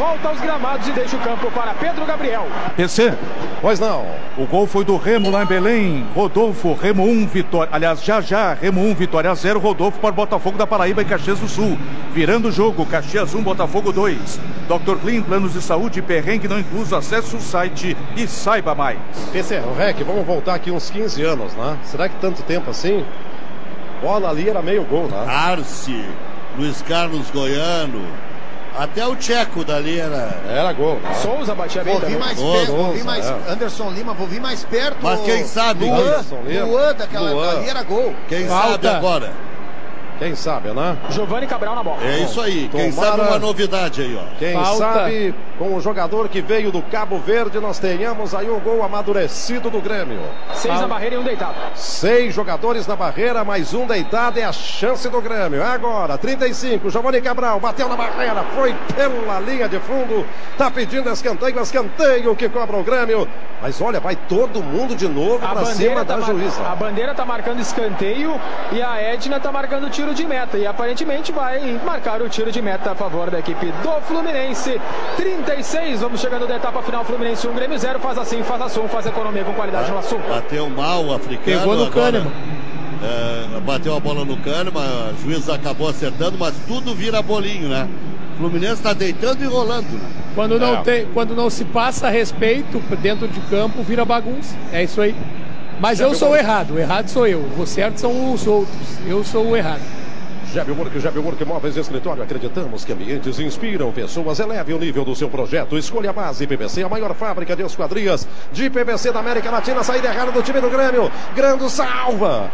volta aos gramados e deixa o campo para Pedro Gabriel. PC. Pois não. O gol foi do Remo lá em Belém. Rodolfo, Remo 1, Vitória. Aliás, já, Remo 1, Vitória 0. Rodolfo para o Botafogo da Paraíba e Caxias do Sul. Virando o jogo, Caxias 1, Botafogo 2. Dr. Clean, planos de saúde, perrengue não incluso. Acesse o site e saiba mais. PC, o REC, vamos voltar aqui uns 15 anos, né? Será que tanto tempo assim? Bola ali era meio gol, né? Arce, Luiz Carlos Goiano. Até o Tcheco dali era gol. Né? Souza batia bem também. Vou vir mais Anderson Lima, vou vir mais perto. Mas quem sabe? Luan daquela ali era gol. Quem sabe agora? Quem sabe, né? Giovani Cabral na bola. É isso aí. Quem sabe uma novidade aí, ó. Quem sabe com o jogador que veio do Cabo Verde nós tenhamos aí um gol amadurecido do Grêmio. 6 na barreira e 1 deitado. 6 jogadores na barreira, mais 1 deitado, é a chance do Grêmio. Agora, 35, Giovani Cabral bateu na barreira, foi pela linha de fundo, tá pedindo escanteio que cobra o Grêmio. Mas olha, vai todo mundo de novo pra cima da juíza. A bandeira tá marcando escanteio e a Edna tá marcando tiro de meta. E aparentemente vai marcar o tiro de meta a favor da equipe do Fluminense. 36, vamos chegando da etapa final. Fluminense 1, Grêmio 0. Faz assim, faz assunto, faz economia com qualidade no assunto. Bateu mal o africano. Pegou no Kahneman. Bateu a bola no Kahneman, o juiz acabou acertando, mas tudo vira bolinho, né? O Fluminense tá deitando e rolando, né? Quando não se passa respeito dentro de campo, vira bagunça. É isso aí. Mas eu sou o errado sou eu. O certo são os outros. Eu sou o errado. Jabwork Móveis e Escritório. Acreditamos que ambientes inspiram pessoas. Eleve o nível do seu projeto. Escolha a base PVC, a maior fábrica de esquadrias de PVC da América Latina. Saída errada do time do Grêmio. Grando salva.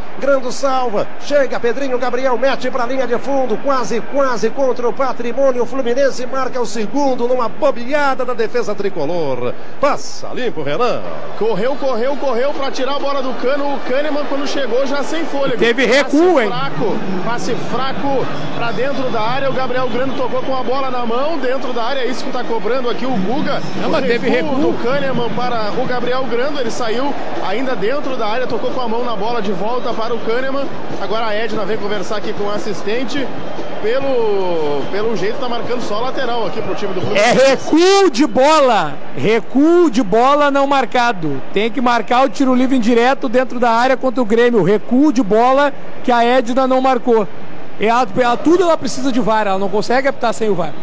Chega Pedrinho Gabriel, mete pra linha de fundo. Quase contra o Patrimônio. Fluminense marca o segundo numa bobeada da defesa tricolor. Passa limpo, Renan. Correu pra tirar a bola do Cano. O Kahneman, quando chegou, já sem fôlego. Teve recuo, hein? Passe fraco pra dentro da área. O Gabriel Grando tocou com a bola na mão dentro da área. É isso que tá cobrando aqui o Guga. Mas teve recuo do Kahneman para o Gabriel Grando. Ele saiu ainda dentro da área, tocou com a mão na bola de volta para o Kahneman. Agora a Edna vem conversar aqui com o assistente. Pelo jeito tá marcando só lateral aqui pro time do Fluminense. É recuo de bola não marcado. Tem que marcar o tiro livre indireto dentro da área contra o Grêmio. Recuo de bola que a Edna não marcou. Tudo ela precisa de VAR, ela não consegue apitar sem o VAR.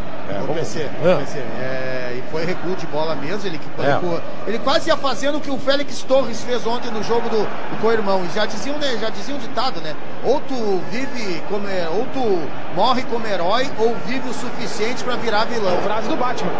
E foi recuo de bola mesmo. Ele quase ia fazendo o que o Félix Torres fez ontem no jogo do co-irmão. E já diziam um ditado, né? Ou tu morre como herói, ou vive o suficiente para virar vilão. Frase do Batman.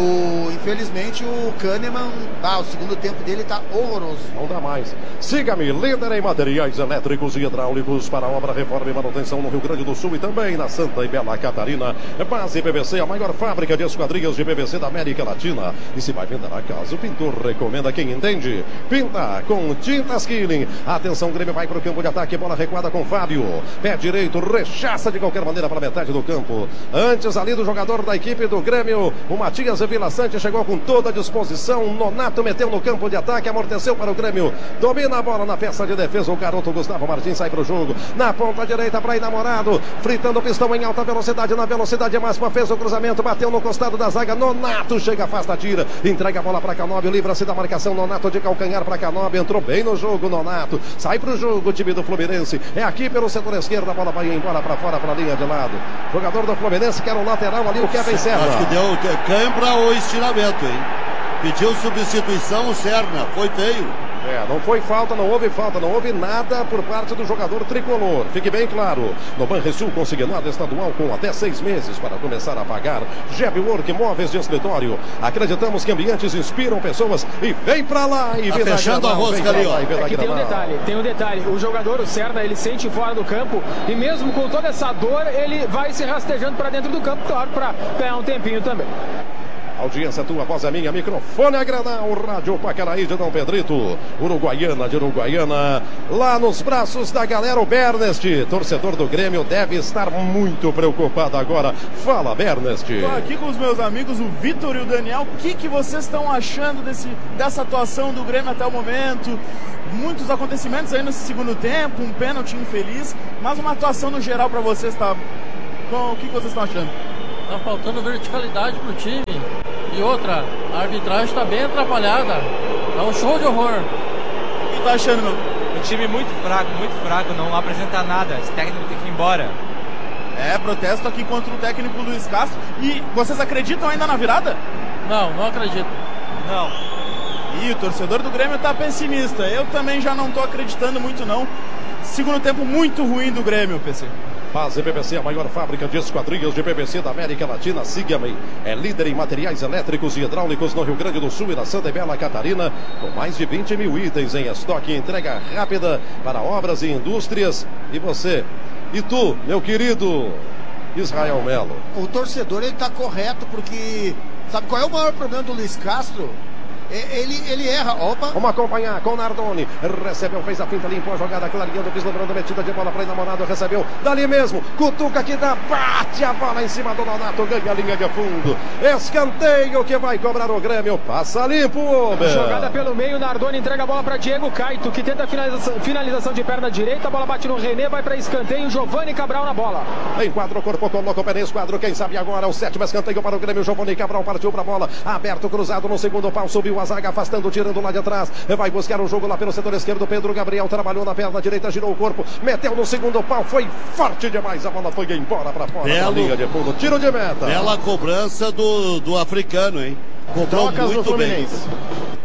E infelizmente o Kahneman, o segundo tempo dele tá horroroso. Não dá mais. Siga-me, líder em materiais elétricos e hidráulicos para obra, reforma e manutenção no Rio Grande do Sul e também na Santa e Bela Catarina. Base PVC, a maior fábrica de esquadrias de PVC da América Latina. E se vai pintar a casa, o pintor recomenda quem entende. Pinta com tintas Killing. Atenção, Grêmio vai para o campo de ataque. Bola recuada com Fábio. Pé direito, rechaça de qualquer maneira para metade do campo. Antes ali do jogador da equipe do Grêmio, o Matias Vila Sante chegou com toda a disposição. Nonato meteu no campo de ataque, amorteceu para o Grêmio. Domina a bola na peça de defesa. O garoto Gustavo Martins sai para o jogo. Na ponta direita para Enamorado. Fritando o pistão em alta velocidade. Na velocidade máxima fez o cruzamento. Bateu no costado da zaga. Nonato chega, afasta, tira. Entrega a bola para Canóbio. Livra-se da marcação. Nonato de calcanhar para Canóbio. Entrou bem no jogo, Nonato. Sai para o jogo o time do Fluminense. É aqui pelo setor esquerdo. A bola vai embora para fora, para a linha de lado. Jogador do Fluminense que era o lateral ali, o Kevin Serra. Acho que deu cãibra ou estiramento, hein? Pediu substituição o Serna. Foi feio. Não foi falta, não houve nada por parte do jogador tricolor. Fique bem claro. No Banrisul consignado estadual com até 6 meses para começar a pagar. Jabwork Móveis de Escritório. Acreditamos que ambientes inspiram pessoas e vem pra lá e tá fechando a rosca ali, ó. Aqui tem um detalhe. O jogador, o Serna, ele sente fora do campo e mesmo com toda essa dor, ele vai se rastejando para dentro do campo, claro, para ganhar um tempinho também. Audiência tua, voz é minha, microfone é Granal, Rádio Pacaraí de Dom Pedrito, Uruguaiana de Uruguaiana, lá nos braços da galera, o Bernest, torcedor do Grêmio, deve estar muito preocupado agora. Fala, Bernest. Estou aqui com os meus amigos, o Vitor e o Daniel. O que vocês estão achando dessa atuação do Grêmio até o momento? Muitos acontecimentos aí nesse segundo tempo, um pênalti infeliz, mas uma atuação no geral para vocês, tá? O que vocês estão achando? Tá faltando verticalidade pro time. E outra, a arbitragem está bem atrapalhada. É um show de horror. O que tá achando, meu? Um time muito fraco, não apresenta nada. Esse técnico tem que ir embora. Protesto aqui contra o técnico Luiz Castro. E vocês acreditam ainda na virada? Não acredito. Não. E o torcedor do Grêmio tá pessimista. Eu também já não tô acreditando muito, não. Segundo tempo muito ruim do Grêmio, PC. Base PVC, a maior fábrica de esquadrias de PVC da América Latina. Siga-me. É líder em materiais elétricos e hidráulicos no Rio Grande do Sul e na Santa e Bela Catarina, com mais de 20 mil itens em estoque e entrega rápida para obras e indústrias. E você? E tu, meu querido Israel Melo? O torcedor, ele tá correto, porque sabe qual é o maior problema do Luiz Castro? Ele erra. Opa. Vamos acompanhar com Nardoni. Recebeu, fez a finta, limpou a jogada, clareando, vislumbrando, metida de bola para o namorado. Recebeu, dali mesmo. Cutuca que dá, bate a bola em cima do Nonato, ganha a linha de fundo. Escanteio que vai cobrar o Grêmio. Passa limpo, Ober. Jogada pelo meio, Nardoni entrega a bola para Diego Caito, que tenta a finalização de perna direita. A bola bate no René, vai para escanteio. Giovani Cabral na bola. Enquadra o corpo, coloca o pé nesse quadro. Quem sabe agora o 7º escanteio para o Grêmio. Giovani Cabral partiu para a bola. Aberto, cruzado no segundo pau, subiu a zaga, afastando, tirando lá de atrás, vai buscar o jogo lá pelo setor esquerdo. Pedro Gabriel trabalhou na perna direita, girou o corpo, meteu no segundo pau, foi forte demais, a bola foi embora para fora da linha de fundo, tiro de meta. Bela cobrança do africano, hein? Cobrou Trocas muito no Fluminense. bem.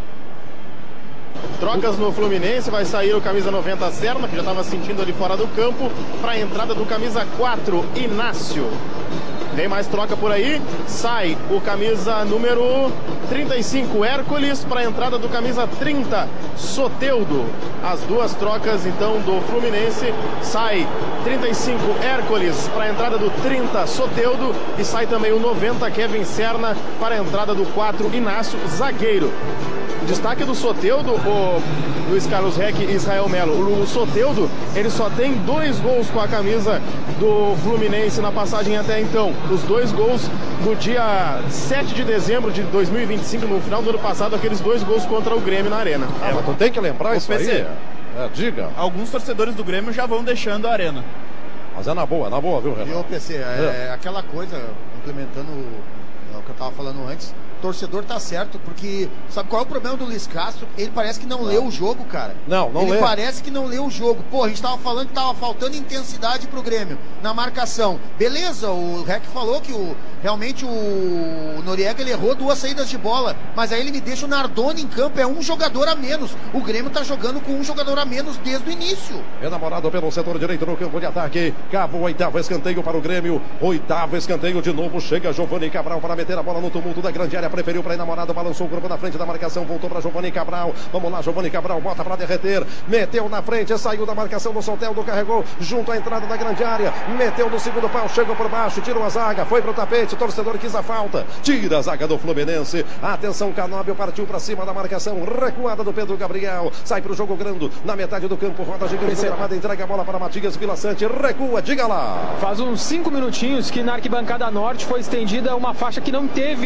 Trocas no Fluminense, vai sair o camisa 90 Serna, que já estava sentindo ali fora do campo, para a entrada do camisa 4, Inácio. Tem mais troca por aí, sai o camisa número 35, Hércules, para a entrada do camisa 30, Soteldo. As duas trocas então do Fluminense, sai 35, Hércules, para a entrada do 30, Soteldo, e sai também o 90, Kevin Serna, para a entrada do 4, Inácio, zagueiro. Destaque do Soteldo, o Luiz Carlos Reck e Israel Melo. O Soteldo, ele só tem 2 gols com a camisa do Fluminense na passagem até então. Os 2 gols do dia 7 de dezembro de 2025, no final do ano passado, aqueles 2 gols contra o Grêmio na Arena. Mas tu tem que lembrar isso PC. aí. Diga. Alguns torcedores do Grêmio já vão deixando a Arena. Mas é na boa, viu, Renato? Viu, PC? Aquela coisa, implementando o que eu tava falando antes. O torcedor tá certo, porque sabe qual é o problema do Luiz Castro? Ele parece que não leu o jogo, cara. Não Ele lê. parece que não leu o jogo. Pô, a gente tava falando que tava faltando intensidade pro Grêmio na marcação. Beleza, o Rec falou que realmente o Noriega, ele errou 2 saídas de bola, mas aí ele me deixa o Nardoni em campo, é um jogador a menos. O Grêmio tá jogando com um jogador a menos desde o início. Enamorado pelo setor direito no campo de ataque. Cabo, 8º escanteio para o Grêmio. 8º escanteio de novo. Chega Giovani Cabral para meter a bola no tumulto da grande área. Preferiu para Enamorado, balançou o corpo na frente da marcação. Voltou para Giovani Cabral. Vamos lá, Giovani Cabral bota para derreter. Meteu na frente, saiu da marcação do Soteldo. Carregou junto à entrada da grande área. Meteu no segundo pau, chegou por baixo, tirou a zaga, foi pro tapete. Torcedor quis a falta. Tira a zaga do Fluminense. Atenção, Canóbio partiu para cima da marcação. Recuada do Pedro Gabriel. Sai pro jogo grande na metade do campo. Roda gigante do gramado, entrega a bola para Matias Vila Sante. Recua, diga lá. Faz uns 5 minutinhos que na arquibancada norte foi estendida uma faixa que não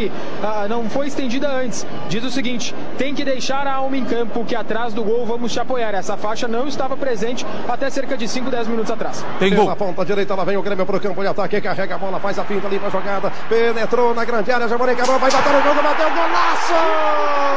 foi estendida antes. Diz o seguinte: tem que deixar a alma em campo, que atrás do gol vamos te apoiar. Essa faixa não estava presente até cerca de 5, 10 minutos atrás. Tem gol. Na ponta direita, lá vem o Grêmio pro campo de ataque, carrega a bola, faz a finta ali pra jogada, penetrou na grande área, Giovani Cabral vai bater o jogo, bateu o golaço!